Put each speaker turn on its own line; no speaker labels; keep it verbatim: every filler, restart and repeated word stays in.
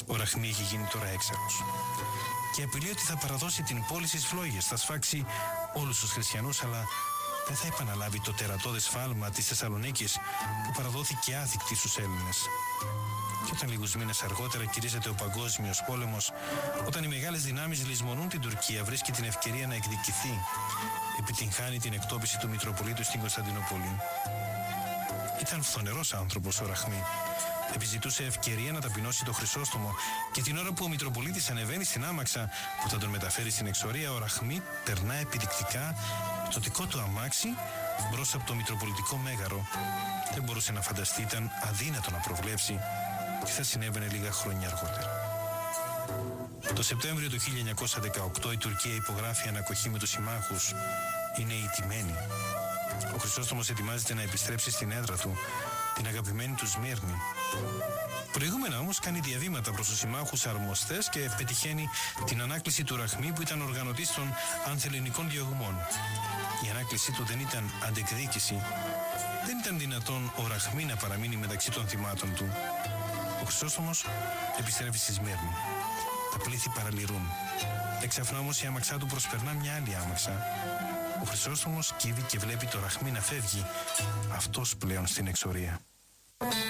Ο Ραχμί είχε γίνει τώρα έξαρχος και απειλεί ότι θα παραδώσει την πόλη στις φλόγες, θα σφάξει όλους τους χριστιανούς, αλλά δεν θα επαναλάβει το τερατώδες σφάλμα της Θεσσαλονίκης που παραδόθηκε άθικτη στους Έλληνες. Και όταν λίγους μήνες αργότερα κηρύσσεται ο Παγκόσμιος Πόλεμος, όταν οι μεγάλες δυνάμεις λησμονούν την Τουρκία, βρίσκει την ευκαιρία να εκδικηθεί, επιτυγχάνει την εκτόπιση του Μητροπολίτου στην Κωνσταντινούπολη. Ήταν φθονερός άνθρωπος ο Ραχμί. Επιζητούσε ευκαιρία να ταπεινώσει το Χρυσόστομο και την ώρα που ο Μητροπολίτης ανεβαίνει στην άμαξα που θα τον μεταφέρει στην εξορία, ο Ραχμί περνά επιδεικτικά το δικό του αμάξι μπρος από το Μητροπολιτικό Μέγαρο. Δεν μπορούσε να φανταστεί, ήταν αδύνατο να προβλέψει τι θα συνέβαινε λίγα χρόνια αργότερα. Το Σεπτέμβριο του χίλια εννιακόσια δεκαοκτώ η Τουρκία υπογράφει ανακοχή με τους συμμάχους. Είναι ηττημένη. Ο Χρυσόστομος ετοιμάζεται να επιστρέψει στην έδρα του, την αγαπημένη του Σμύρνη. Προηγούμενα όμως κάνει διαβήματα προς τους συμμάχους αρμοστές και πετυχαίνει την ανάκληση του Ραχμί που ήταν οργανωτής των ανθελληνικών διωγμών. Η ανάκλησή του δεν ήταν αντεκδίκηση. Δεν ήταν δυνατόν ο Ραχμί να παραμείνει μεταξύ των θυμάτων του. Ο Χρυσόστομος επιστρέφει στη Σμύρνη. Τα πλήθη παραλυρούν. Εξαφνά όμως η άμαξά του προσπερνά μια άλλη άμαξα. Ο Χρυσόστομος κύβει και βλέπει το Ραχμί να φεύγει, αυτός πλέον στην εξορία.